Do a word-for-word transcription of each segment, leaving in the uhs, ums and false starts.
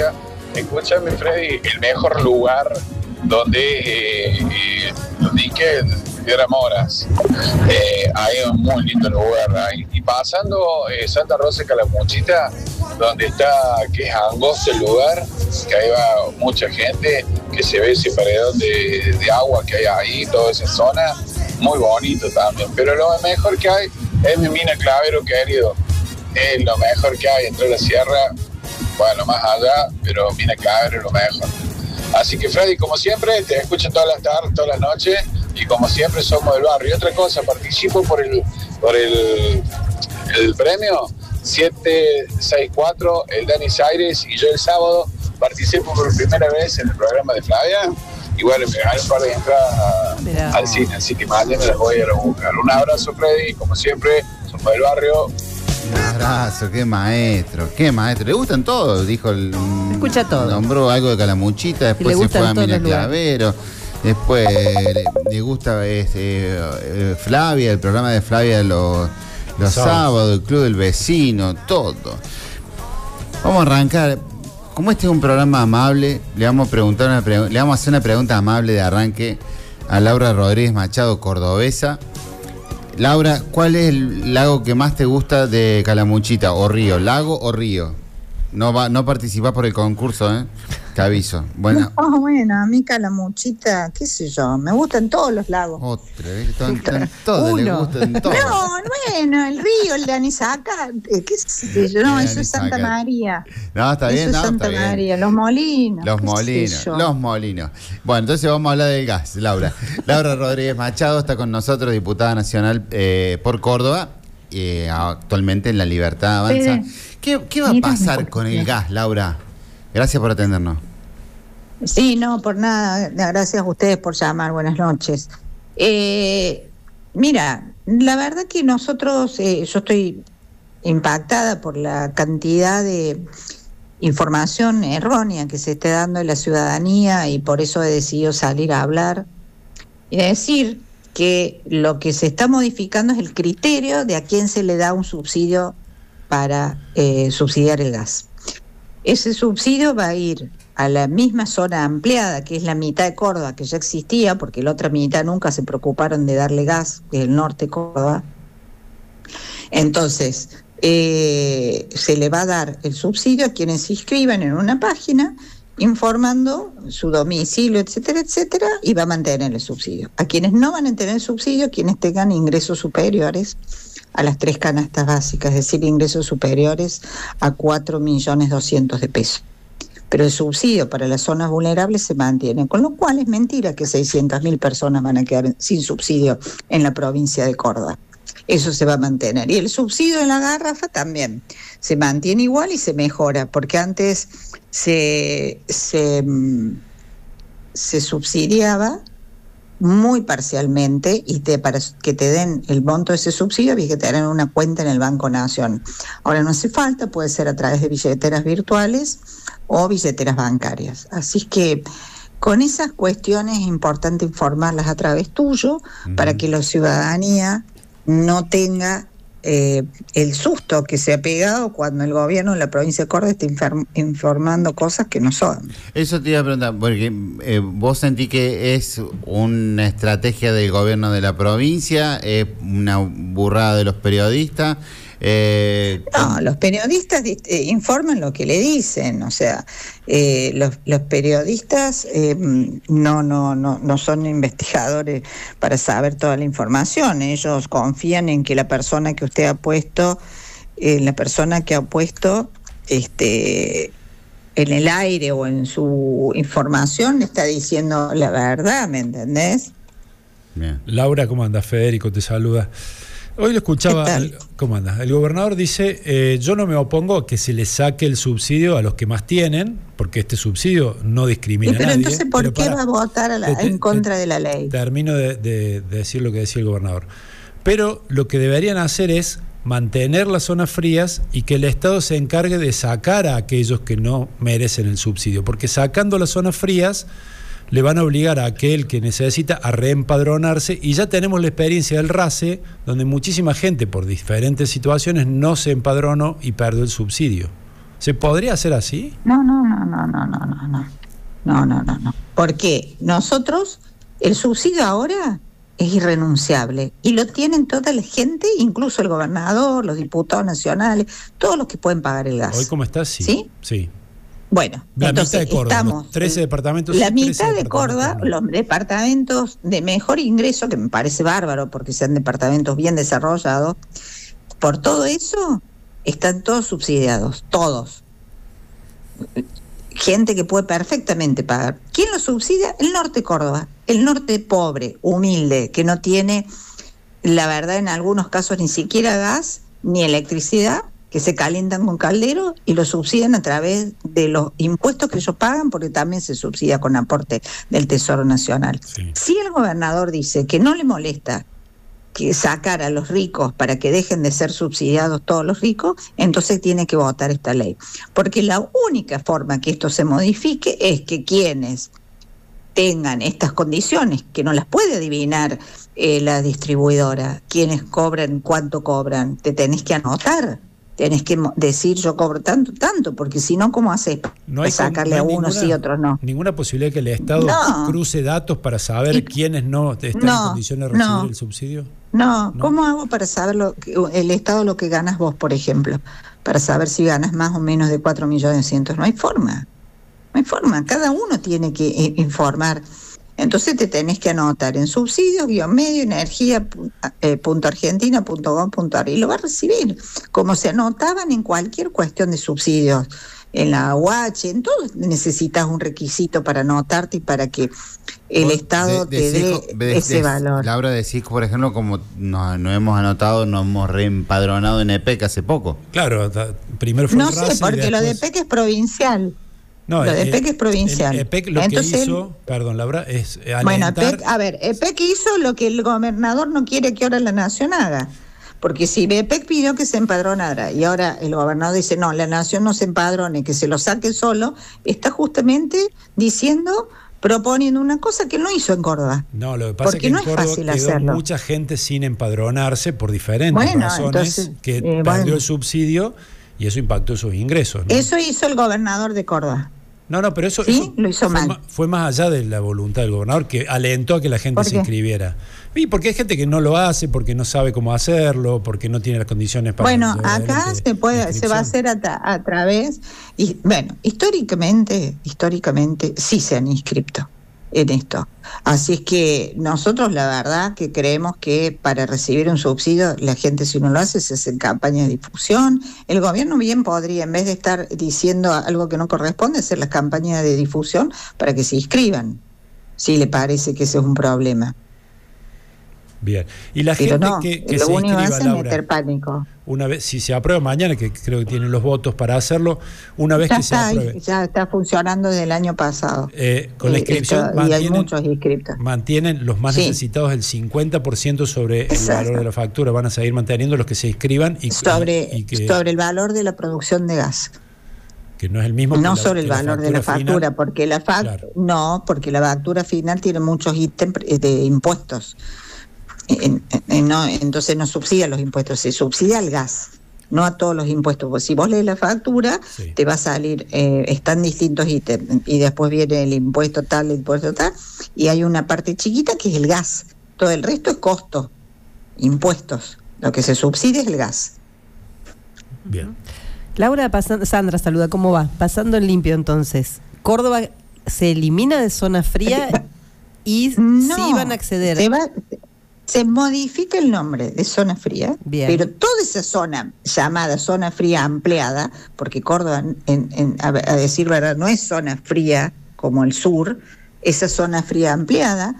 Rocha. Escúchame, Freddy, el mejor lugar donde eh, eh, donde que Piedra Moras. Eh, hay un muy lindo lugar ahí. Y pasando eh, Santa Rosa de Calamuchita, donde está, que es angosto el lugar, que ahí va mucha gente, que se ve ese paredón de, de agua que hay ahí, toda esa zona, muy bonito también. Pero lo mejor que hay es mi mina Clavero, querido. Es lo mejor que hay entre la sierra, bueno, más allá, pero mina Clavero es lo mejor. Así que, Freddy, como siempre, te escucho todas las tardes, todas las noches, y como siempre somos del barrio. Y otra cosa, participo por el por el, el premio siete seis cuatro, el Danis Aires, y yo el sábado participo por primera vez en el programa de Flavia, y bueno, me gané un par de entradas Mirá. al cine, así que mañana las voy a ir a buscar. Un abrazo, Freddy, como siempre, somos del barrio. Un abrazo, qué maestro, qué maestro. Le gustan todos, dijo el. Escucha todo. Nombró algo de Calamuchita, después se fue a Mina Clavero. Después le, le gusta este, eh, Flavia, el programa de Flavia los, los sábados, el Club del Vecino, todo. Vamos a arrancar. Como este es un programa amable, le vamos a preguntar una pregu- le vamos a hacer una pregunta amable de arranque a Laura Rodríguez Machado, cordobesa. Laura, ¿cuál es el lago que más te gusta de Calamuchita? ¿O río? ¿Lago o río? No va, no participás por el concurso, ¿eh? Te aviso. Bueno. Oh, bueno, a mí Calamuchita, qué sé yo, me gustan todos los lagos. Otra vez, todos les gustan todos. No, bueno, el río, el de Anisaca, qué sé yo, no, eso es Santa María. No, está bien, eso no, es Santa está María, bien. los molinos. Los molinos, los molinos. Bueno, entonces vamos a hablar del gas, Laura. Laura Rodríguez Machado está con nosotros, diputada nacional eh, por Córdoba, eh, actualmente en La Libertad Avanza. ¿Qué, qué va a pasar con el gas, Laura? Gracias por atendernos. Sí, no, por nada. Gracias a ustedes por llamar. Buenas noches. Eh, mira, la verdad que nosotros, eh, yo estoy impactada por la cantidad de información errónea que se está dando en la ciudadanía, y por eso he decidido salir a hablar y decir que lo que se está modificando es el criterio de a quién se le da un subsidio para eh, subsidiar el gas. Ese subsidio va a ir a la misma zona ampliada, que es la mitad de Córdoba, que ya existía, porque la otra mitad nunca se preocuparon de darle gas, que es el norte de Córdoba. Entonces, eh, se le va a dar el subsidio a quienes se inscriban en una página, informando su domicilio, etcétera, etcétera, y va a mantener el subsidio. A quienes no van a tener el subsidio, quienes tengan ingresos superiores a las tres canastas básicas, es decir, ingresos superiores a cuatro millones doscientos de pesos. Pero el subsidio para las zonas vulnerables se mantiene, con lo cual es mentira que seiscientas mil personas van a quedar sin subsidio en la provincia de Córdoba. Eso se va a mantener. Y el subsidio en la garrafa también se mantiene igual y se mejora, porque antes se, se, se subsidiaba muy parcialmente, y te, para que te den el monto de ese subsidio había que tener una cuenta en el Banco Nación. Ahora no hace falta, puede ser a través de billeteras virtuales o billeteras bancarias. Así que con esas cuestiones es importante informarlas a través tuyo, uh-huh, para que la ciudadanía no tenga eh, el susto que se ha pegado cuando el gobierno de la provincia de Córdoba está infer- informando cosas que no son. Eso te iba a preguntar, porque eh, vos sentís que es una estrategia del gobierno de la provincia, es una burrada de los periodistas. Eh, no, los periodistas eh, informan lo que le dicen, o sea, eh, los, los periodistas eh, no, no, no, no son investigadores para saber toda la información. Ellos confían en que la persona que usted ha puesto, eh, la persona que ha puesto este, en el aire o en su información está diciendo la verdad, ¿me entendés? Bien. Laura, ¿cómo andas? Federico te saluda. Hoy lo escuchaba, el, ¿cómo anda? El gobernador dice, eh, yo no me opongo a que se le saque el subsidio a los que más tienen, porque este subsidio no discrimina pero a nadie. Entonces, ¿por qué para, va a votar a la, te, en contra te, de la ley? Termino de, de, de decir lo que decía el gobernador. Pero lo que deberían hacer es mantener las zonas frías y que el Estado se encargue de sacar a aquellos que no merecen el subsidio, porque sacando las zonas frías le van a obligar a aquel que necesita a reempadronarse, y ya tenemos la experiencia del RACE, donde muchísima gente por diferentes situaciones no se empadronó y perdió el subsidio. ¿Se podría hacer así? No, no, no, no, no, no, no, no. No, no, no, no. Porque nosotros, el subsidio ahora es irrenunciable y lo tienen toda la gente, incluso el gobernador, los diputados nacionales, todos los que pueden pagar el gas. ¿Hoy cómo está? Sí. ¿Sí? Sí. Bueno, la entonces mitad de Córdoba, estamos, trece departamentos. La sí, mitad de Córdoba, no. Los departamentos de mejor ingreso, que me parece bárbaro porque sean departamentos bien desarrollados, por todo eso están todos subsidiados, todos. Gente que puede perfectamente pagar. ¿Quién lo subsidia? El norte de Córdoba, el norte pobre, humilde, que no tiene, la verdad, en algunos casos ni siquiera gas ni electricidad, que se calientan con caldero y lo subsidian a través de los impuestos que ellos pagan, porque también se subsidia con aporte del Tesoro Nacional. Sí. Si el gobernador dice que no le molesta que sacar a los ricos para que dejen de ser subsidiados todos los ricos, entonces tiene que votar esta ley. Porque la única forma que esto se modifique es que quienes tengan estas condiciones, que no las puede adivinar eh, la distribuidora, quienes cobran, cuánto cobran, te tenés que anotar. Tenés que decir yo cobro tanto, tanto, porque si no, ¿cómo haces? No hay sacarle no hay a unos ninguna, y otros no. Ninguna posibilidad que el Estado no. cruce datos para saber y, quiénes no están no, en condiciones de recibir no, el subsidio. No. no, ¿cómo hago para saber lo que, el Estado lo que ganas vos, por ejemplo? Para saber si ganas más o menos de cuatro millones doscientos. No hay forma. No hay forma. Cada uno tiene que eh, informar. Entonces te tenés que anotar en subsidios, guión medio, energía, eh, punto argentina, punto gov, punto ar, y lo va a recibir, como se anotaban en cualquier cuestión de subsidios, en la U H, en todo necesitas un requisito para anotarte y para que el Vos Estado de, te de, dé de, ese de, valor. Laura, decís, por ejemplo, como nos no hemos anotado, nos hemos reempadronado en E P E C hace poco. Claro, da, primero fue No el sé, Racing, porque después... lo de E P E C es provincial. No, lo de el, E P E C es provincial. El E P E C lo Entonces, que hizo, perdón, Laura, es alentar... Bueno, E P E C, a ver, E P E C hizo lo que el gobernador no quiere que ahora la Nación haga. Porque si E P E C pidió que se empadronara y ahora el gobernador dice, no, la Nación no se empadrone, que se lo saque solo, está justamente diciendo, proponiendo una cosa que no hizo en Córdoba. No, lo que pasa porque es que no en Córdoba es fácil quedó hacerlo. Mucha gente sin empadronarse por diferentes bueno, razones, entonces, que eh, perdió bueno. el subsidio y eso impactó sus ingresos, ¿no? Eso hizo el gobernador de Córdoba. No, no, pero eso, ¿Sí? eso lo hizo fue, mal. Más, fue más allá de la voluntad del gobernador, que alentó a que la gente se inscribiera. Y porque hay gente que no lo hace, porque no sabe cómo hacerlo, porque no tiene las condiciones para... Bueno, acá se puede, se va a hacer a, tra a través, y bueno, históricamente, históricamente sí se han inscrito en esto. Así es que nosotros la verdad que creemos que para recibir un subsidio, la gente si no lo hace, se hace campaña de difusión. El gobierno bien podría, en vez de estar diciendo algo que no corresponde, hacer las campañas de difusión para que se inscriban, si le parece que ese es un problema. Bien. Y la Pero gente no, que, que lo se único que inscriba, hace es Laura, meter pánico. Una vez, si se aprueba mañana, que creo que tienen los votos para hacerlo, una vez ya que está, se apruebe. Ya está funcionando desde el año pasado. Eh, con la inscripción eh, mantienen, y hay muchos inscriptos. Mantienen los más sí. necesitados el cincuenta por ciento sobre Exacto. el valor de la factura. Van a seguir manteniendo los que se inscriban. Y, sobre, y, y que, sobre el valor de la producción de gas. Que no es el mismo. No que la, sobre el que valor la de la factura, final. porque la fac Claro. no, porque la factura final tiene muchos ítems de impuestos. En, en, no, entonces no subsidia los impuestos, se subsidia el gas, no a todos los impuestos. Pues si vos lees la factura, sí. te va a salir, eh, están distintos ítems, y después viene el impuesto tal, el impuesto tal, y hay una parte chiquita que es el gas. Todo el resto es costo, impuestos. Lo que se subsidia es el gas. Bien. Laura, pasan, Sandra, saluda, ¿cómo va? Pasando en limpio entonces. ¿Córdoba se elimina de zona fría y no, sí van a acceder? Se, va, se modifica el nombre de zona fría, Bien. pero toda esa zona llamada zona fría ampliada, porque Córdoba, en, en, a, a decir verdad, no es zona fría como el sur, esa zona fría ampliada,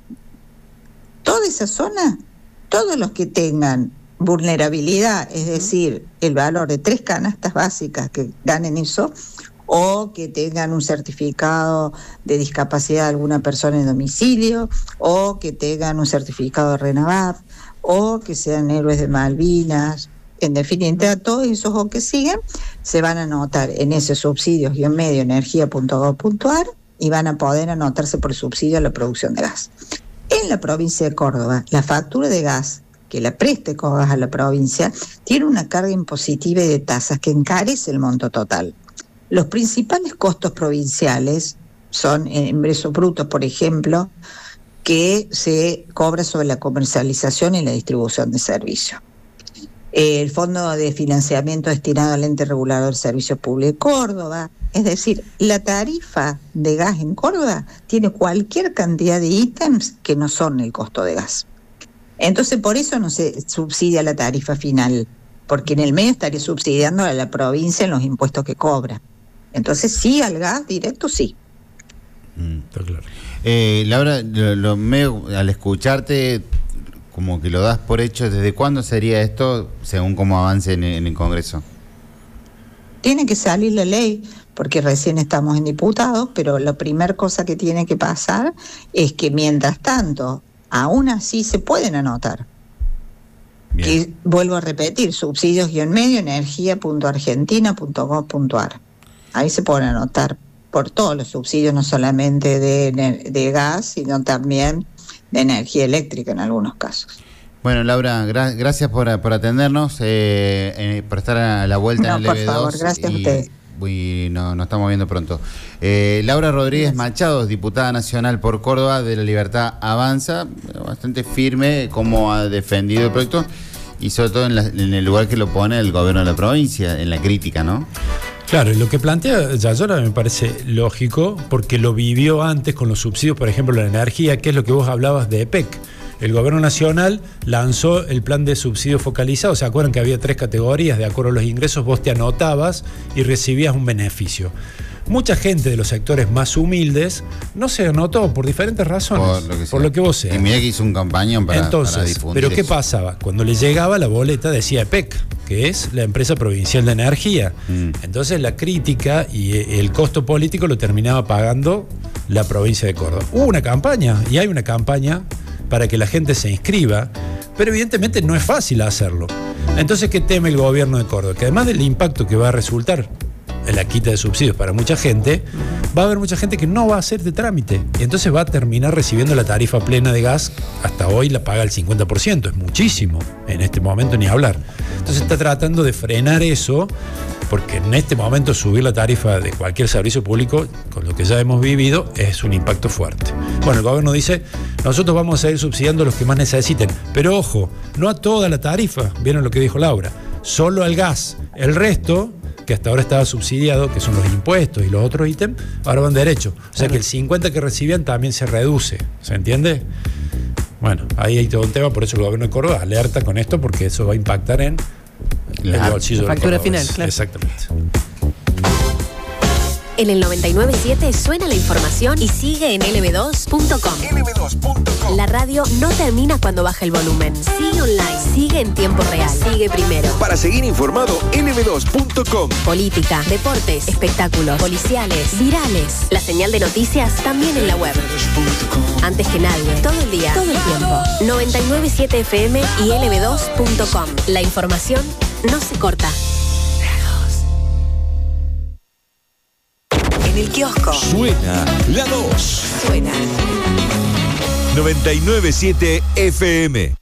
toda esa zona, todos los que tengan vulnerabilidad, es decir, el valor de tres canastas básicas que ganen eso, o que tengan un certificado de discapacidad de alguna persona en domicilio, o que tengan un certificado de RENAVAP, o que sean héroes de Malvinas, en definitiva, todos esos o que sigan, se van a anotar en ese subsidios guión medio energía punto gov punto ar y van a poder anotarse por subsidio a la producción de gas. En la provincia de Córdoba, la factura de gas que la preste Córdoba a la provincia tiene una carga impositiva y de tasas que encarece el monto total. Los principales costos provinciales son en ingresos brutos, por ejemplo, que se cobra sobre la comercialización y la distribución de servicios. El Fondo de Financiamiento destinado al Ente Regulador del Servicio Público de Córdoba, es decir, la tarifa de gas en Córdoba tiene cualquier cantidad de ítems que no son el costo de gas. Entonces, por eso no se subsidia la tarifa final, porque en el medio estaría subsidiando a la provincia en los impuestos que cobra. Entonces, sí al gas directo, sí. Mm, está claro. Eh, Laura, lo, lo medio, al escucharte, como que lo das por hecho. ¿Desde cuándo sería esto, según cómo avance en, en el Congreso? Tiene que salir la ley, porque recién estamos en diputados, pero la primera cosa que tiene que pasar es que mientras tanto, aún así se pueden anotar. Bien. Que vuelvo a repetir, subsidios-medio, energía punto argentina punto gov punto ar. Ahí se pueden anotar por todos los subsidios, no solamente de, de gas, sino también de energía eléctrica en algunos casos. Bueno, Laura, gra- gracias por, por atendernos, eh, eh, por estar a la vuelta no, en el por L B dos. Favor, gracias y, a ustedes. Y no, nos estamos viendo pronto. Eh, Laura Rodríguez Machado, diputada nacional por Córdoba de La Libertad Avanza, bastante firme como ha defendido el proyecto y sobre todo en, la, en el lugar que lo pone el gobierno de la provincia, en la crítica, ¿no? Claro, y lo que plantea Yayora me parece lógico porque lo vivió antes con los subsidios, por ejemplo, la energía, que es lo que vos hablabas de E P E C. El gobierno nacional lanzó el plan de subsidio focalizado. ¿Se acuerdan que había tres categorías? De acuerdo a los ingresos, vos te anotabas y recibías un beneficio. Mucha gente de los sectores más humildes no se anotó por diferentes razones, por lo que, por lo que vos seas. Y mira que hizo un campañón para, Entonces, para difundir ¿pero qué eso. pasaba? Cuando le llegaba la boleta decía E P E C, que es la empresa provincial de energía. Mm. Entonces la crítica y el costo político lo terminaba pagando la provincia de Córdoba. Hubo una campaña, y hay una campaña para que la gente se inscriba, pero evidentemente no es fácil hacerlo. Entonces, ¿qué teme el gobierno de Córdoba? Que además del impacto que va a resultar en la quita de subsidios para mucha gente, va a haber mucha gente que no va a hacer de trámite y entonces va a terminar recibiendo la tarifa plena de gas. Hasta hoy la paga el cincuenta por ciento, es muchísimo, en este momento ni hablar. Entonces está tratando de frenar eso, porque en este momento subir la tarifa de cualquier servicio público, con lo que ya hemos vivido, es un impacto fuerte. Bueno, el gobierno dice, nosotros vamos a seguir subsidiando a los que más necesiten, pero ojo, no a toda la tarifa, vieron lo que dijo Laura, solo al gas. El resto, que hasta ahora estaba subsidiado, que son los impuestos y los otros ítems, ahora van derecho. O sea que el cincuenta que recibían también se reduce, ¿se entiende? Bueno, ahí hay todo un tema, por eso el gobierno de Córdoba alerta con esto, porque eso va a impactar en la, el bolsillo la factura del final, claro. Exactamente. En el noventa y nueve punto siete suena la información y sigue en L B dos punto com. L B dos punto com. La radio no termina cuando baja el volumen. Sigue online, sigue en tiempo real, sigue primero. Para seguir informado, L B dos punto com. Política, deportes, espectáculos, policiales, virales. La señal de noticias también en la web. Antes que nadie, todo el día, todo el tiempo. noventa y nueve punto siete F M y L B dos punto com. La información no se corta. En el kiosco. Suena la dos. Suena. noventa y nueve punto siete F M.